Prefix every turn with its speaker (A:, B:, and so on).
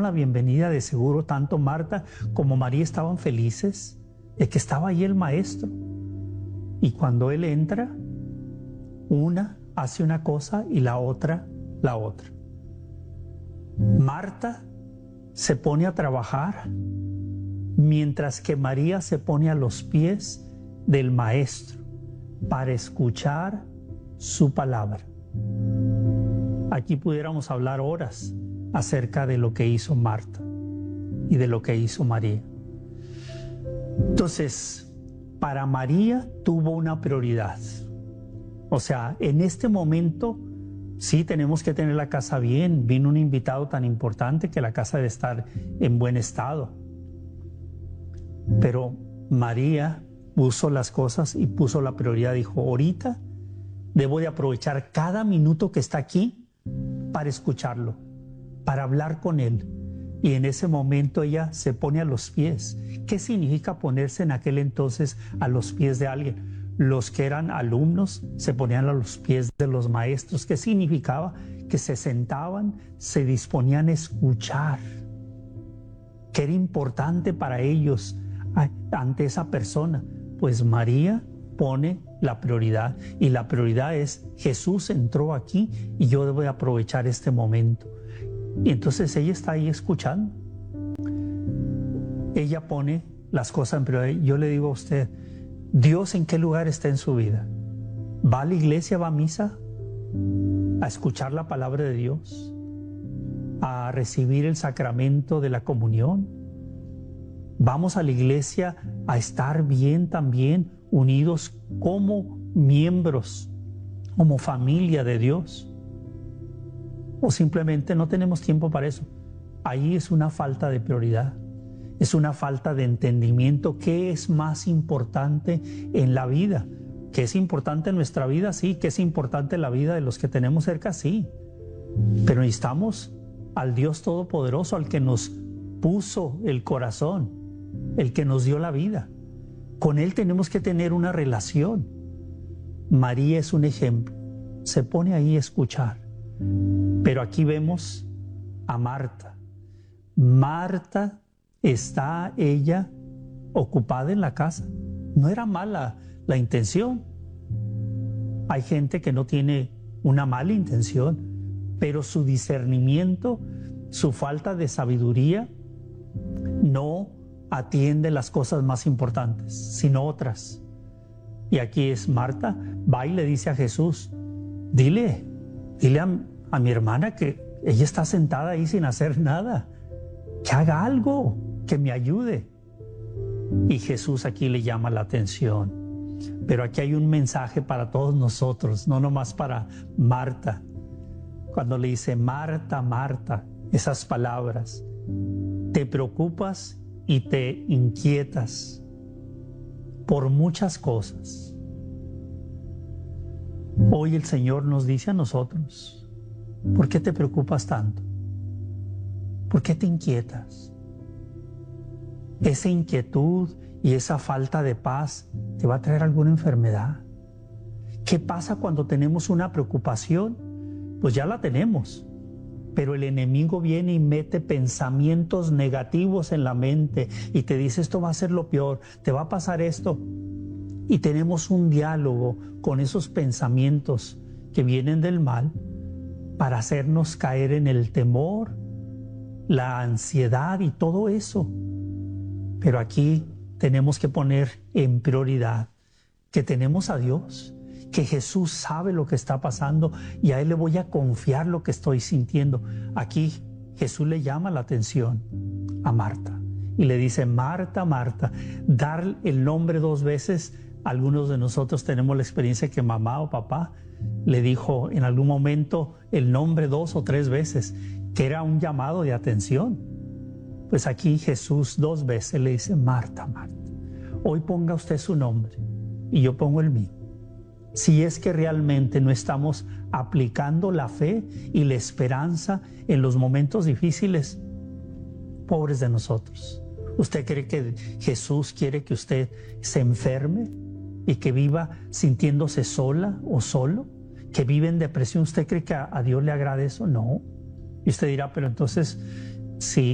A: la bienvenida, de seguro tanto Marta como María estaban felices de que estaba ahí el maestro. Y cuando él entra, una hace una cosa y la otra la otra. Marta se pone a trabajar, mientras que María se pone a los pies del maestro para escuchar su palabra. Aquí pudiéramos hablar horas acerca de lo que hizo Marta y de lo que hizo María. Entonces, para María tuvo una prioridad. O sea, en este momento sí tenemos que tener la casa bien. Vino un invitado tan importante que la casa debe estar en buen estado. Pero María puso las cosas y puso la prioridad. Dijo, ahorita debo de aprovechar cada minuto que está aquí para escucharlo, para hablar con él. Y en ese momento ella se pone a los pies. ¿Qué significa ponerse en aquel entonces a los pies de alguien? Los que eran alumnos se ponían a los pies de los maestros. ¿Qué significaba? Que se sentaban, se disponían a escuchar. ¿Qué era importante para ellos ante esa persona? Pues María pone la prioridad, y la prioridad es: Jesús entró aquí y yo debo de aprovechar este momento. Y entonces ella está ahí escuchando. Ella pone las cosas en prioridad. Yo le digo a usted, ¿Dios en qué lugar está en su vida? ¿Va a la iglesia, va a misa? ¿A escuchar la palabra de Dios? ¿A recibir el sacramento de la comunión? ¿Vamos a la iglesia a estar bien también, unidos como miembros, como familia de Dios? ¿O simplemente no tenemos tiempo para eso? Ahí es una falta de prioridad. Es una falta de entendimiento. ¿Qué es más importante en la vida? ¿Qué es importante en nuestra vida? Sí. ¿Qué es importante en la vida de los que tenemos cerca? Sí. Pero necesitamos al Dios Todopoderoso, al que nos puso el corazón, el que nos dio la vida. Con Él tenemos que tener una relación. María es un ejemplo. Se pone ahí a escuchar. Pero aquí vemos a Marta. Marta está ella ocupada en la casa. No era mala la intención. Hay gente que no tiene una mala intención, pero su discernimiento, su falta de sabiduría, no atiende las cosas más importantes, sino otras. Y aquí es Marta, va y le dice a Jesús, dile a mi hermana que ella está sentada ahí sin hacer nada, que haga algo, que me ayude. Y Jesús aquí le llama la atención. Pero aquí hay un mensaje para todos nosotros, no nomás para Marta. Cuando le dice, Marta, Marta, esas palabras, te preocupas y te inquietas por muchas cosas. Hoy el Señor nos dice a nosotros, ¿por qué te preocupas tanto? ¿Por qué te inquietas? Esa inquietud y esa falta de paz te va a traer alguna enfermedad. ¿Qué pasa cuando tenemos una preocupación? Pues ya la tenemos, pero el enemigo viene y mete pensamientos negativos en la mente y te dice, esto va a ser lo peor, te va a pasar esto. Y tenemos un diálogo con esos pensamientos que vienen del mal para hacernos caer en el temor, la ansiedad y todo eso. Pero aquí tenemos que poner en prioridad que tenemos a Dios, que Jesús sabe lo que está pasando y a Él le voy a confiar lo que estoy sintiendo. Aquí Jesús le llama la atención a Marta y le dice, Marta, Marta. Dar el nombre dos veces, algunos de nosotros tenemos la experiencia que mamá o papá le dijo en algún momento el nombre 2 o 3 veces, que era un llamado de atención. Pues aquí Jesús 2 veces le dice, Marta, Marta, hoy ponga usted su nombre y yo pongo el mío. Si es que realmente no estamos aplicando la fe y la esperanza en los momentos difíciles, pobres de nosotros. ¿Usted cree que Jesús quiere que usted se enferme y que viva sintiéndose sola o solo? ¿Que vive en depresión? ¿Usted cree que a Dios le agrada eso? No. Y usted dirá, pero entonces, si